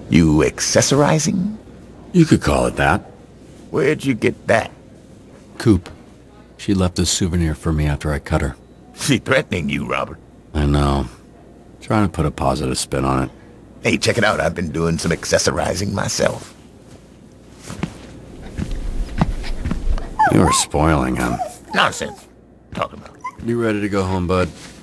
You accessorizing? You could call it that. Where'd you get that? Coop. She left a souvenir for me after I cut her. She threatening you, Robert. I know. Trying to put a positive spin on it. Hey, check it out. I've been doing some accessorizing myself. You are spoiling him. Nonsense. Talk about it. You ready to go home, bud?